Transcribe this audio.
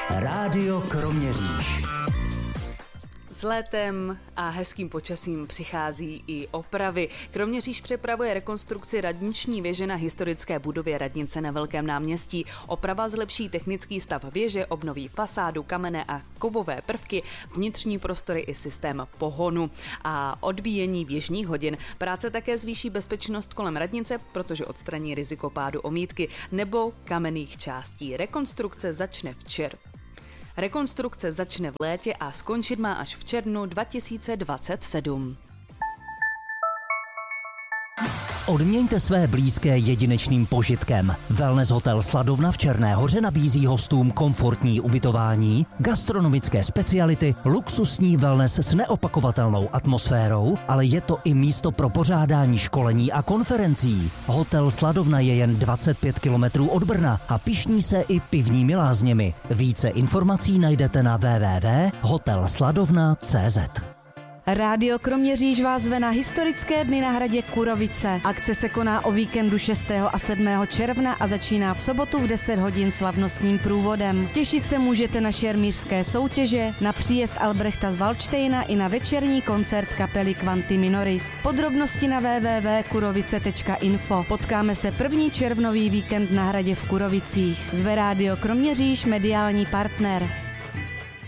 Rádio Kroměříž. S létem a hezkým počasím přichází i opravy. Kroměříž připravuje rekonstrukci radniční věže na historické budově radnice na Velkém náměstí. Oprava zlepší technický stav věže, obnoví fasádu, kamenné a kovové prvky, vnitřní prostory i systém pohonu a odbíjení věžních hodin. Práce také zvýší bezpečnost kolem radnice, protože odstraní riziko pádu omítky nebo kamenných částí. Rekonstrukce začne v létě a skončit má až v červnu 2027. Odměňte své blízké jedinečným požitkem. Wellness hotel Sladovna v Černé Hoře nabízí hostům komfortní ubytování, gastronomické speciality, luxusní wellness s neopakovatelnou atmosférou, ale je to i místo pro pořádání školení a konferencí. Hotel Sladovna je jen 25 km od Brna a pyšní se i pivními lázněmi. Více informací najdete na www.hotelsladovna.cz. Rádio Kroměříž vás zve na historické dny na hradě Kurovice. Akce se koná o víkendu 6. a 7. června a začíná v sobotu v 10 hodin slavnostním průvodem. Těšit se můžete na šermířské soutěže, na příjezd Albrechta z Valdštejna i na večerní koncert kapely Quanti Minoris. Podrobnosti na www.kurovice.info. Potkáme se 1. červnový víkend na hradě v Kurovicích. Zve Rádio Kroměříž mediální partner.